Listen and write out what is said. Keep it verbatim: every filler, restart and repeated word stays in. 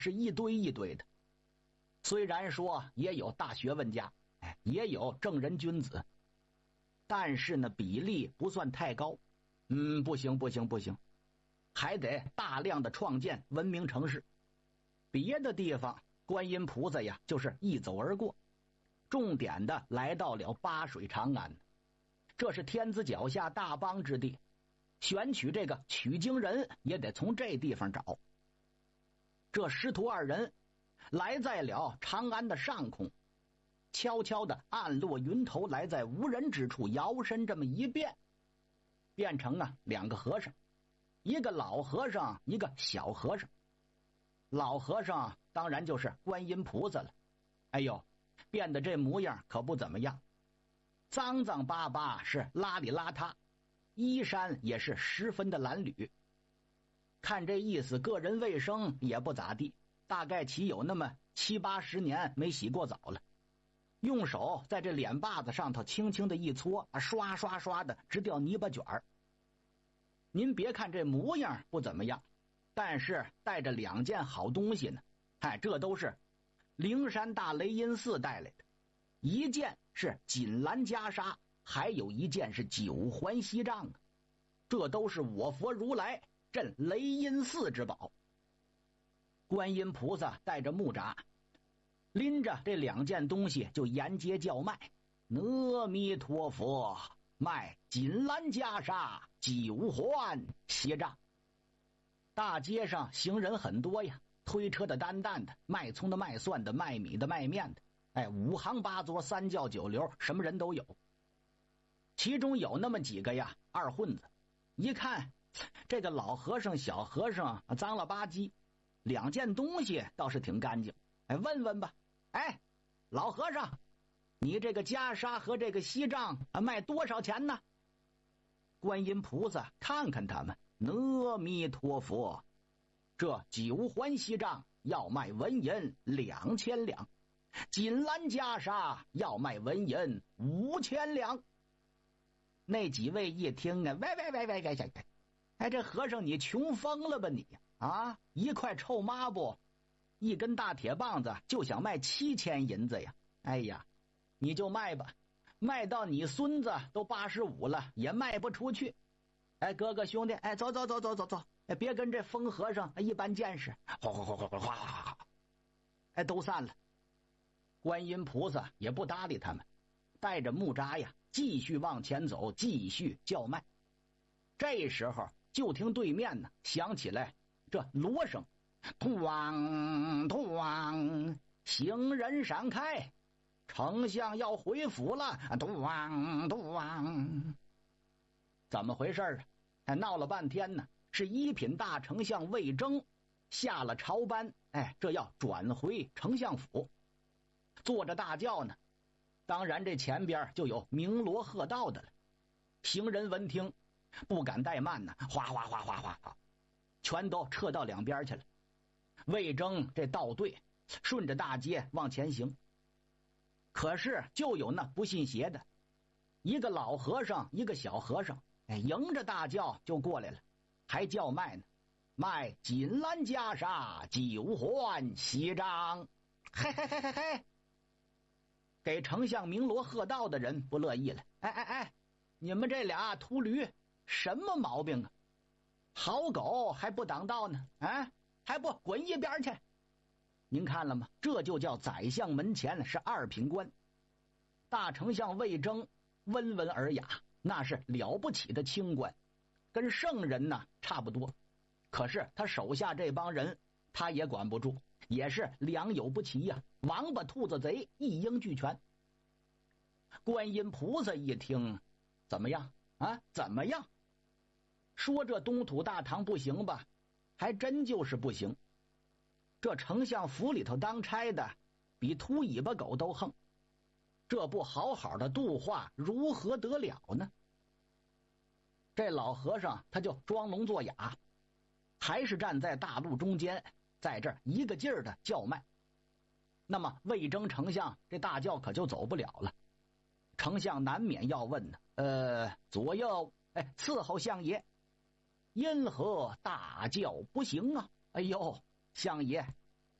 是一堆一堆的。虽然说也有大学问家，哎，也有正人君子，但是呢比例不算太高。嗯，不行不行不行，还得大量的创建文明城市。别的地方观音菩萨呀就是一走而过，重点的来到了八水长安，这是天子脚下大邦之地，选取这个取经人也得从这地方找。这师徒二人来在了长安的上空，悄悄的暗落云头，来在无人之处，摇身这么一变，变成啊两个和尚，一个老和尚，一个小和尚。老和尚当然就是观音菩萨了，哎呦，变得这模样可不怎么样，脏脏巴巴，是邋里邋遢，衣衫也是十分的褴褛，看这意思个人卫生也不咋地，大概起有那么七八十年没洗过澡了。用手在这脸巴子上头轻轻的一搓，啊，刷刷刷的直掉泥巴卷儿。您别看这模样不怎么样，但是带着两件好东西呢，哎，这都是灵山大雷音寺带来的，一件是锦兰袈裟，还有一件是九环锡杖啊，这都是我佛如来镇雷音寺之宝。观音菩萨带着木札，拎着这两件东西就沿街叫卖：阿弥陀佛，卖锦兰袈裟，九环锡杖。大街上行人很多呀，推车的担担的，卖葱的卖蒜的，卖米的卖面的，哎，五行八作，三教九流，什么人都有。其中有那么几个呀二混子，一看这个老和尚小和尚脏了吧唧，两件东西倒是挺干净，哎，问问吧。哎，老和尚，你这个袈裟和这个锡杖啊卖多少钱呢？观音菩萨看看他们，阿弥陀佛，这九环锡杖要卖文银两千两，锦兰袈裟要卖文银五千两。那几位一听啊，喂喂喂喂喂喂，哎，这和尚你穷疯了吧你啊！一块臭抹布，一根大铁棒子就想卖七千银子呀！哎呀，你就卖吧，卖到你孙子都八十五了也卖不出去。哎，哥哥兄弟，哎，走走走走走走，哎，别跟这疯和尚一般见识，哗哗哗哗哗哗，哎，都散了。观音菩萨也不搭理他们，带着木札呀，继续往前走，继续叫卖。这时候就听对面呢响起来这锣声，咣咣，行人闪开，丞相要回府了，咣咣。怎么回事啊？哎，闹了半天呢，是一品大丞相魏征下了朝班，哎，这要转回丞相府，坐着大轿呢。当然这前边就有鸣锣喝道的了，行人闻听不敢怠慢呢，哗哗哗哗哗哗，全都撤到两边去了。魏征这道队顺着大街往前行，可是就有那不信邪的，一个老和尚一个小和尚，哎，迎着大轿就过来了，还叫卖呢，卖锦兰袈裟，九环锡杖。嘿嘿嘿嘿嘿，给丞相鸣锣喝道的人不乐意了，哎哎哎，你们这俩秃驴什么毛病啊？好狗还不挡道呢，啊，还不滚一边去！您看了吗？这就叫宰相门前是二品官。大丞相魏征温文尔雅，那是了不起的清官，跟圣人呢差不多。可是他手下这帮人他也管不住，也是良莠不齐呀、啊，王八兔子贼一应俱全。观音菩萨一听，怎么样啊？怎么样？说这东土大唐不行吧，还真就是不行。这丞相府里头当差的比秃尾巴狗都横，这不好好的度化如何得了呢？这老和尚他就装聋作哑，还是站在大路中间，在这儿一个劲儿的叫卖。那么魏征丞相这大轿可就走不了了，丞相难免要问呢，呃，左右，哎，伺候相爷，因何大轿不行啊？哎呦，相爷，